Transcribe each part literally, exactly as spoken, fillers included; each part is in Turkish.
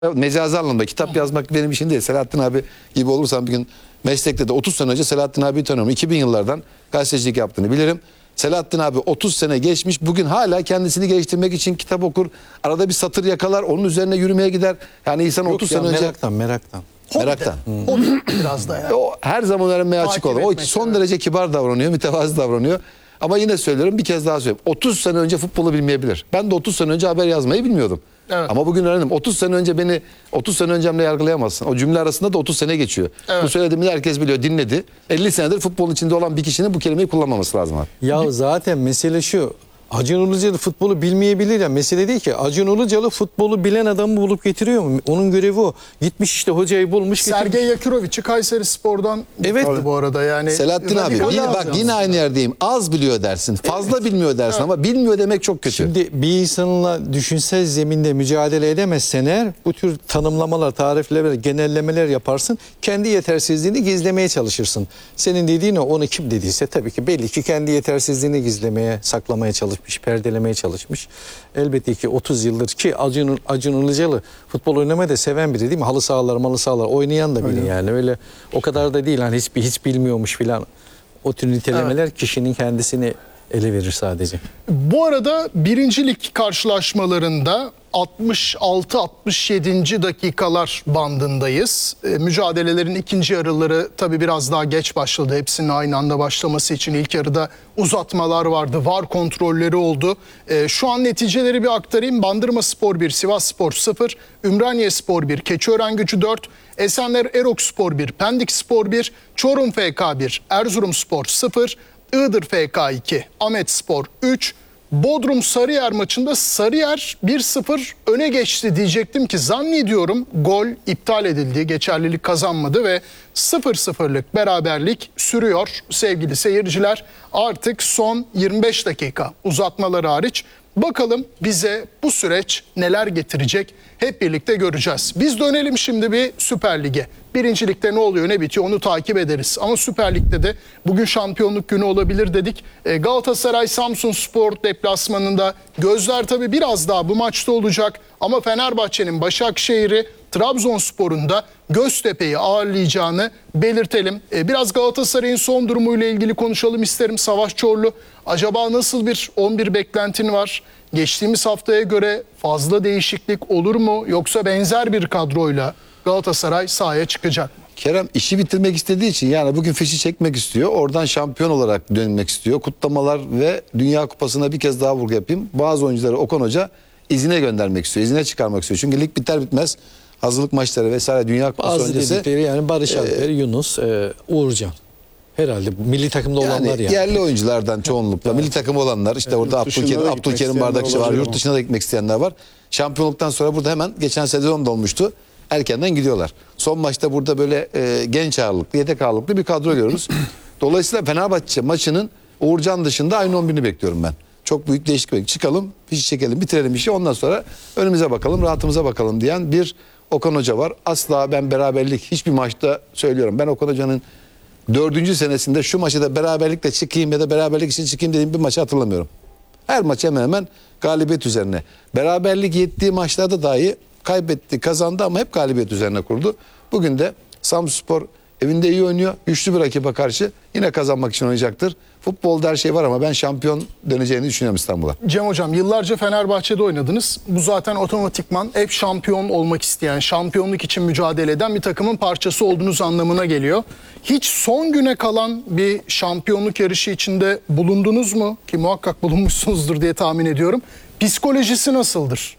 Mecazi anlamda kitap yazmak benim işim değil. Selahattin abi gibi olursam bir gün meslekte de otuz sene önce Selahattin abiyi tanıyorum. iki bin yıllardan gazetecilik yaptığını bilirim. Selahattin abi otuz sene geçmiş, bugün hala kendisini geliştirmek için kitap okur. Arada bir satır yakalar, onun üzerine yürümeye gider. Yani insan Yok otuz ya, sene önce... meraktan meraktan. Meraktan. Hobi biraz da yani. O her zaman öğrenmeye açık Takip olur. O etmek, son evet. derece kibar davranıyor, mütevazı davranıyor. Ama yine söylüyorum, bir kez daha söylüyorum. otuz sene önce futbolu bilmeyebilir. Ben de otuz sene önce haber yazmayı bilmiyordum. Evet. Ama bugün öğrendim. otuz sene önce beni otuz sene öncemle yargılayamazsın. O cümle arasında da otuz sene geçiyor. Evet. Bu söylediğimi de herkes biliyor, dinledi. elli senedir futbolun içinde olan bir kişinin bu kelimeyi kullanmaması lazım abi. Ya zaten mesele şu. Acun Ilıcalı futbolu bilmeyebilir ya. Mesele değil ki. Acun Ilıcalı futbolu bilen adamı bulup getiriyor mu? Onun görevi o. Gitmiş işte hocayı bulmuş getirmiş. Sergey Yakirovic'i Kayseri Spor'dan Evet. getirdi bu arada yani. Selahattin abi radikal bir, bak alacağız. yine aynı yerdeyim. Az biliyor dersin. Fazla bilmiyor dersin ama bilmiyor demek çok kötü. Şimdi bir insanla düşünsel zeminde mücadele edemezsen eğer bu tür tanımlamalar, tariflemeler, genellemeler yaparsın. Kendi yetersizliğini gizlemeye çalışırsın. Senin dediğin o, onu kim dediyse tabii ki belli ki kendi yetersizliğini gizlemeye, saklamaya çalışmış, perdelemeye çalışmış. Elbette ki otuz yıldır ki Acun, Acun Ilıcalı futbol oynamayı da seven biri değil mi? Halı sahalar, malı sahalar oynayan da biri yani. Öyle o kadar da değil. Hani hiç, hiç bilmiyormuş filan. O tür nitelemeler evet. Kişinin kendisini ele verir sadece. Bu arada birinci lig karşılaşmalarında altmış altı altmış yedinci dakikalar bandındayız. E, mücadelelerin ikinci yarıları tabii biraz daha geç başladı. Hepsinin aynı anda başlaması için ilk yarıda uzatmalar vardı. V A R kontrolleri oldu. E, şu an neticeleri bir aktarayım. Bandırmaspor bir, Sivasspor sıfır, Ümraniyespor bir, Keçiörengücü dört, Esenler Erokspor bir, Pendikspor bir, Çorum F K bir, Erzurumspor sıfır, Iğdır F K iki, Ahmetspor üç, Bodrum Sarıyer maçında Sarıyer bir sıfır öne geçti diyecektim ki zannediyorum gol iptal edildi. Geçerlilik kazanmadı ve sıfır sıfırlık beraberlik sürüyor sevgili seyirciler. Artık son yirmi beş dakika uzatmaları hariç. Bakalım bize bu süreç neler getirecek hep birlikte göreceğiz. Biz dönelim şimdi bir Süper Lig'e. Birinci Lig'de ne oluyor ne bitiyor onu takip ederiz. Ama Süper Lig'de de bugün şampiyonluk günü olabilir dedik. Galatasaray Samsunspor deplasmanında gözler tabii biraz daha bu maçta olacak. Ama Fenerbahçe'nin Başakşehir'i, Trabzonspor'un da Göztepe'yi ağırlayacağını belirtelim. Biraz Galatasaray'ın son durumuyla ilgili konuşalım isterim. Savaş Çorlu, acaba nasıl bir on bir beklentin var? Geçtiğimiz haftaya göre fazla değişiklik olur mu? Yoksa benzer bir kadroyla Galatasaray sahaya çıkacak mı? Kerem işi bitirmek istediği için yani bugün fişi çekmek istiyor. Oradan şampiyon olarak dönmek istiyor. Kutlamalar ve Dünya Kupası'na bir kez daha vurgu yapayım. Bazı oyuncuları Okan Hoca izine göndermek istiyor. İzine çıkarmak istiyor. Çünkü lig biter bitmez hazırlık maçları vesaire Dünya Kupası Bazı öncesi. dedikleri yani Barış Alper, e, Yunus, e, Uğurcan. Herhalde milli takımda yani olanlar yani. Yerli oyunculardan çoğunlukla milli takım olanlar işte evet, orada Abdülkerim, Abdülkerim Bardakçı var. Yurt dışına da gitmek isteyenler var. Şampiyonluktan sonra burada hemen geçen sezon da olmuştu. Erkenden gidiyorlar. Son maçta burada böyle e, genç ağırlıklı, yedek ağırlıklı bir kadro görüyoruz. Dolayısıyla Fenerbahçe maçının Uğurcan dışında aynı on birini bekliyorum ben. Çok büyük değişiklik bekliyorum. Çıkalım, fişi çekelim, bitirelim işi. Ondan sonra önümüze bakalım, rahatımıza bakalım diyen bir Okan Hoca var. Asla ben beraberlik hiçbir maçta söylüyorum. Ben Okan Hoca'nın dördüncü senesinde şu maçta da beraberlikle çıkayım ya da beraberlik için çıkayım dediğim bir maçı hatırlamıyorum. Her maç hemen hemen galibiyet üzerine. Beraberlik yettiği maçlarda dahi kaybetti, kazandı ama hep galibiyet üzerine kurdu. Bugün de Samsunspor evinde iyi oynuyor. Güçlü bir rakibe karşı yine kazanmak için oynayacaktır. Futbolda her şey var ama ben şampiyon döneceğini düşünüyorum İstanbul'a. Cem Hocam yıllarca Fenerbahçe'de oynadınız. Bu zaten otomatikman hep şampiyon olmak isteyen, şampiyonluk için mücadele eden bir takımın parçası olduğunuz anlamına geliyor. Hiç son güne kalan bir şampiyonluk yarışı içinde bulundunuz mu? Ki muhakkak bulunmuşsunuzdur diye tahmin ediyorum. Psikolojisi nasıldır?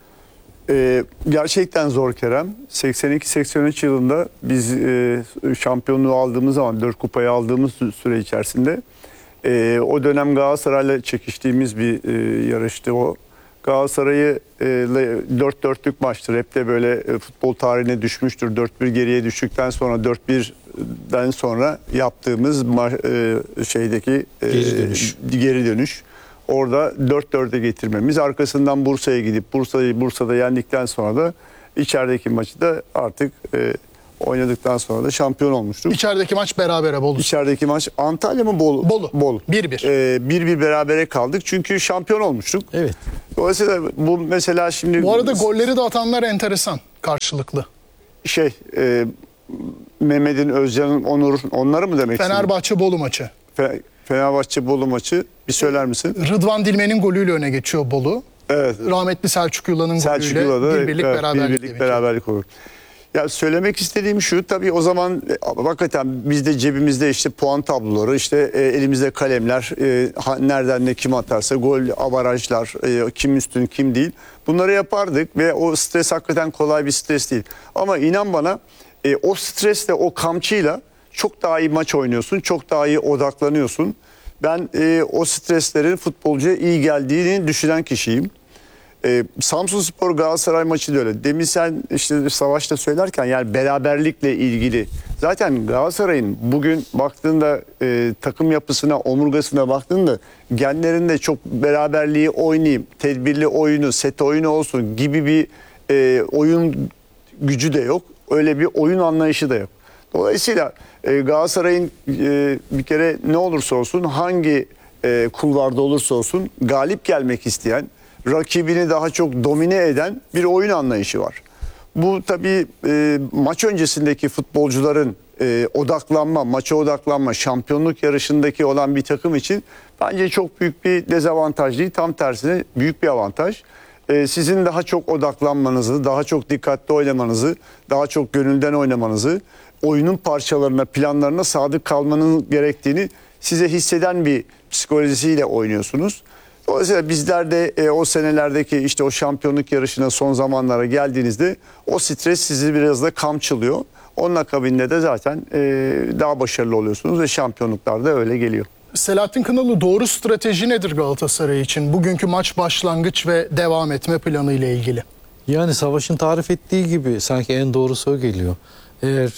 Ee, gerçekten zor Kerem. seksen iki seksen üç yılında biz e, şampiyonluğu aldığımız zaman dört kupayı aldığımız süre içerisinde e, o dönem Galatasaray'la çekiştiğimiz bir e, yarıştı o. Galatasaray'ı e, dört dörtlük maçtır. Hep de böyle e, futbol tarihine düşmüştür. dört bir geriye düştükten sonra dört birden sonra yaptığımız e, şeydeki e, geri dönüş. Geri dönüş. Orada dört dörde getirmemiz, arkasından Bursa'ya gidip Bursa'yı Bursa'da yendikten sonra da içerideki maçı da artık e, oynadıktan sonra da şampiyon olmuştuk. İçerideki maç berabere Bolu. İçerideki maç Antalya mı Bolu? Bolu. Bolu. bir bir. Ee, bir bir berabere kaldık çünkü şampiyon olmuştuk. Evet. Dolayısıyla bu mesela şimdi... Bu arada golleri de atanlar enteresan. karşılıklı? Şey, e, Mehmet'in, Özcan'ın, Onur, onları mı demek istiyorsun? Fenerbahçe Bolu maçı. Fe- Fenerbahçe Bolu maçı. Bir söyler misin? Rıdvan Dilmen'in golüyle öne geçiyor Bolu. Evet. Rahmetli Selçuk Yula'nın Selçuk golüyle Yula'da bir birlik evet, beraberlik. bir birlik beraberlik olur. Ya söylemek istediğim şu, tabii o zaman e, hakikaten bizde cebimizde işte puan tabloları, işte e, elimizde kalemler, e, ha- nereden ne kim atarsa gol, avarajlar, e, kim üstün kim değil. Bunları yapardık ve o stres hakikaten kolay bir stres değil. Ama inan bana e, o stresle, o kamçıyla çok daha iyi maç oynuyorsun, çok daha iyi odaklanıyorsun. Ben e, o streslerin futbolcuya iyi geldiğini düşünen kişiyim. Ee, Samsunspor Galatasaray maçı da öyle. Demin sen işte Savaş'ta söylerken yani beraberlikle ilgili. Zaten Galatasaray'ın bugün baktığında e, takım yapısına, omurgasına baktığında genlerinde çok beraberliği oynayayım, tedbirli oyunu, set oyunu olsun gibi bir e, oyun gücü de yok. Öyle bir oyun anlayışı da yok. Dolayısıyla e, Galatasaray'ın e, bir kere ne olursa olsun, hangi e, kulvarda olursa olsun galip gelmek isteyen, rakibini daha çok domine eden bir oyun anlayışı var. Bu tabii e, maç öncesindeki futbolcuların e, odaklanma, maça odaklanma, şampiyonluk yarışındaki olan bir takım için bence çok büyük bir dezavantaj değil. Tam tersine büyük bir avantaj. E, sizin daha çok odaklanmanızı, daha çok dikkatli oynamanızı, daha çok gönülden oynamanızı, oyunun parçalarına, planlarına sadık kalmanın gerektiğini size hisseden bir psikolojisiyle oynuyorsunuz. Dolayısıyla bizler de e, o senelerdeki işte o şampiyonluk yarışına son zamanlara geldiğinizde o stres sizi biraz da kamçılıyor. Onun akabinde de zaten e, daha başarılı oluyorsunuz ve şampiyonluklar da öyle geliyor. Selahattin Kınalı, doğru strateji nedir Galatasaray için? Bugünkü maç başlangıç ve devam etme planı ile ilgili. Yani Savaş'ın tarif ettiği gibi sanki en doğrusu o geliyor. Eğer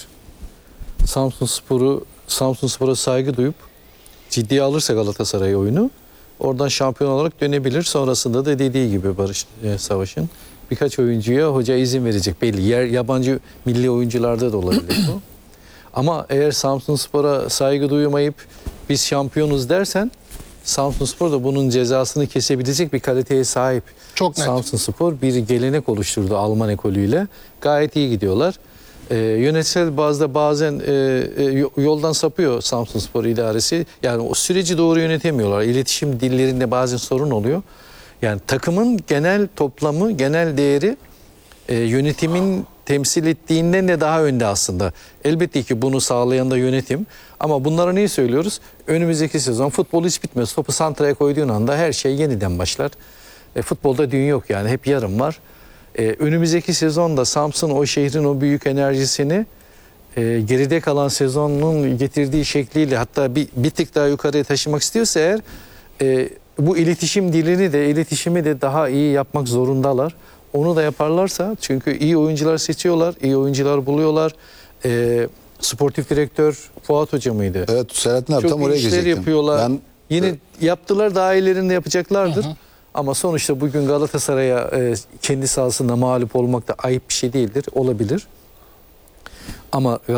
Samsunspor'u Samsunspor'a saygı duyup ciddiye alırsa Galatasaray oyunu, oradan şampiyon olarak dönebilir. Sonrasında da dediği gibi Barış e, Savaş'ın birkaç oyuncuya hoca izin verecek. Belli yer yabancı milli oyuncularda da olabilir bu. Ama eğer Samsunspor'a saygı duymayıp biz şampiyonuz dersen, Samsunspor da bunun cezasını kesebilecek bir kaliteye sahip. Çok net. Samsunspor bir gelenek oluşturdu Alman ekolüyle. Gayet iyi gidiyorlar. Ee, yönetsel bazda bazen e, e, yoldan sapıyor Samsunspor idaresi. Yani o süreci doğru yönetemiyorlar. İletişim dillerinde bazen sorun oluyor. Yani takımın genel toplamı, genel değeri e, yönetimin temsil ettiğinden de daha önde aslında. Elbette ki bunu sağlayan da yönetim. Ama bunlara neyi söylüyoruz? Önümüzdeki sezon futbol hiç bitmez. Topu santraya koyduğun anda her şey yeniden başlar. E, futbolda düğün yok yani, hep yarım var. Ee, önümüzdeki sezonda Samsun o şehrin o büyük enerjisini e, geride kalan sezonun getirdiği şekliyle, hatta bir, bir tık daha yukarıya taşımak istiyorsa eğer e, bu iletişim dilini de iletişimi de daha iyi yapmak zorundalar. Onu da yaparlarsa, çünkü iyi oyuncular seçiyorlar, iyi oyuncular buluyorlar. E, sportif direktör Fuat Hoca mıydı? Evet, Selahattin abi Çok tam oraya iyi işler gelecektim. yapıyorlar. Ben Yine yaptılar, daha iyilerini de yapacaklardır. Hı hı. Ama sonuçta bugün Galatasaray'a e, kendi sahasında mağlup olmak da ayıp bir şey değildir. Olabilir. Ama